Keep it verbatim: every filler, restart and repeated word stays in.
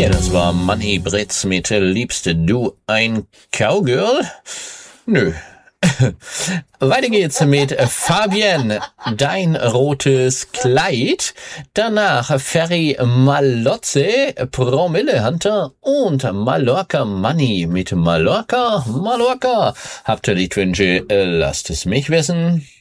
Ja, das war Manni Bretz mit Liebste du ein Cowgirl? Nö. Weiter geht's mit Fabienne, dein rotes Kleid. Danach Ferry Malotze, Promille Hunter und Mallorca Manni mit Mallorca, Mallorca. Habt ihr Liedwünsche? Lasst es mich wissen.